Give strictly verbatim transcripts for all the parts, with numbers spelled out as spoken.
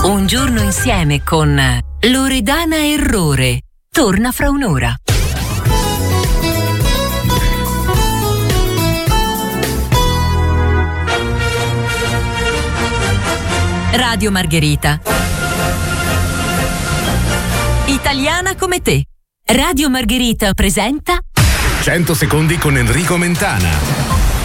Un giorno insieme con Loredana Errore. Torna fra un'ora. Radio Margherita. Italiana come te. Radio Margherita presenta cento secondi con Enrico Mentana.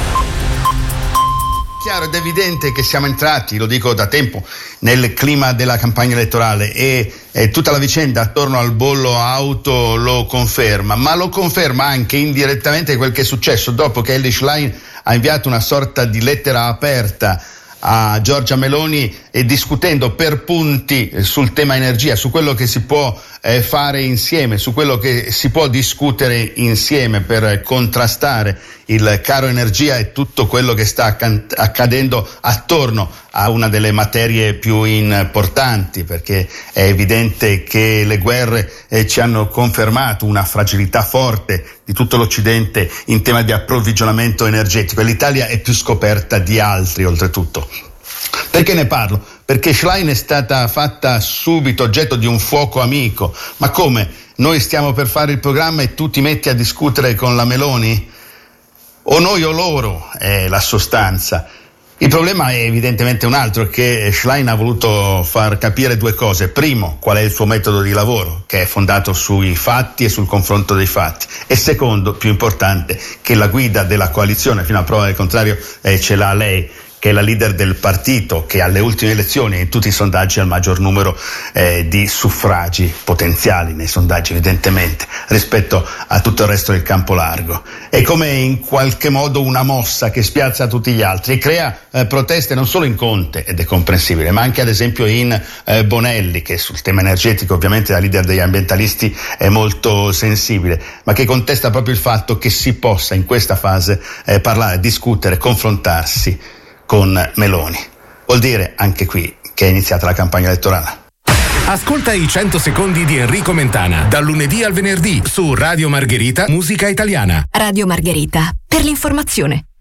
Chiaro ed evidente che siamo entrati, lo dico da tempo, nel clima della campagna elettorale e, e tutta la vicenda attorno al bollo auto lo conferma, ma lo conferma anche indirettamente quel che è successo dopo che Elly Schlein ha inviato una sorta di lettera aperta a Giorgia Meloni e discutendo per punti sul tema energia, su quello che si può eh, fare insieme, su quello che si può discutere insieme per contrastare il caro energia e tutto quello che sta acc- accadendo attorno a una delle materie più importanti, perché è evidente che le guerre eh, ci hanno confermato una fragilità forte di tutto l'Occidente in tema di approvvigionamento energetico e l'Italia è più scoperta di altri oltretutto. Perché ne parlo? Perché Schlein è stata fatta subito oggetto di un fuoco amico. Ma come? Noi stiamo per fare il programma e tu ti metti a discutere con la Meloni? O noi o loro è la sostanza. Il problema è evidentemente un altro, che Schlein ha voluto far capire due cose. Primo, qual è il suo metodo di lavoro, che è fondato sui fatti e sul confronto dei fatti. E secondo, più importante, che la guida della coalizione, fino a prova del contrario, eh, ce l'ha lei, che è la leader del partito, che alle ultime elezioni in tutti i sondaggi ha il maggior numero eh, di suffragi potenziali nei sondaggi, evidentemente, rispetto a tutto il resto del campo largo. È come in qualche modo una mossa che spiazza tutti gli altri e crea eh, proteste non solo in Conte, ed è comprensibile, ma anche ad esempio in eh, Bonelli, che sul tema energetico ovviamente la leader degli ambientalisti è molto sensibile, ma che contesta proprio il fatto che si possa in questa fase eh, parlare, discutere, confrontarsi con Meloni. Vuol dire anche qui che è iniziata la campagna elettorale. Ascolta i cento secondi di Enrico Mentana dal lunedì al venerdì su Radio Margherita Musica Italiana. Radio Margherita, per l'informazione.